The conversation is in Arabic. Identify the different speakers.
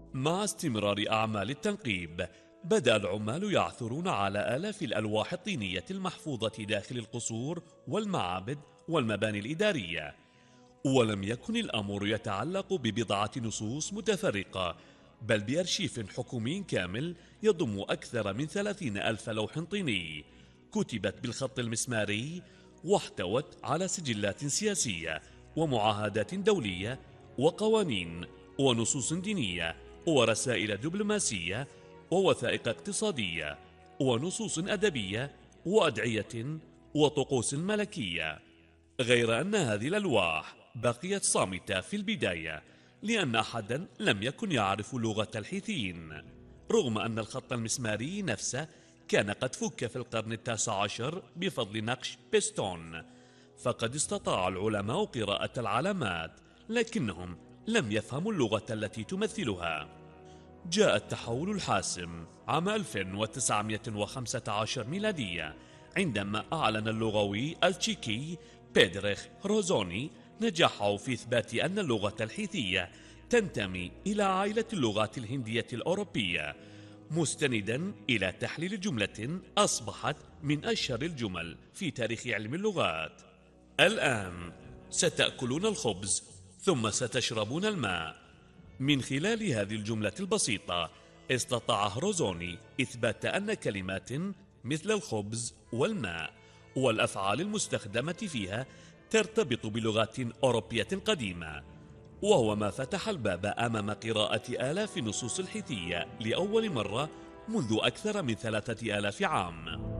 Speaker 1: مع استمرار أعمال التنقيب، بدأ العمال يعثرون على آلاف الألواح الطينية المحفوظة داخل القصور والمعابد والمباني الإدارية. ولم يكن الأمر يتعلق ببضعة نصوص متفرقة، بل بأرشيف حكومي كامل يضم أكثر من 30,000 لوح طيني كتبت بالخط المسماري، واحتوت على سجلات سياسية ومعاهدات دولية وقوانين ونصوص دينية ورسائل دبلوماسية ووثائق اقتصادية ونصوص أدبية وأدعية وطقوس ملكية. غير أن هذه الألواح بقيت صامتة في البداية، لأن أحدا لم يكن يعرف لغة الحيثيين، رغم أن الخط المسماري نفسه كان قد فك في القرن ال19 بفضل نقش بيستون. فقد استطاع العلماء قراءة العلامات، لكنهم لم يفهموا اللغة التي تمثلها. جاء التحول الحاسم عام 1915 ميلادية، عندما أعلن اللغوي التشيكي بيدريخ روزوني نجاحه في إثبات أن اللغة الحيثية تنتمي إلى عائلة اللغات الهندية الأوروبية، مستندا إلى تحليل جملة أصبحت من أشهر الجمل في تاريخ علم اللغات: الآن ستأكلون الخبز ثم ستشربون الماء. من خلال هذه الجملة البسيطة استطاع هروزوني إثبات أن كلمات مثل الخبز والماء والأفعال المستخدمة فيها ترتبط بلغات أوروبية قديمة، وهو ما فتح الباب أمام قراءة آلاف نصوص الحيثية لأول مرة منذ أكثر من 3000 عام.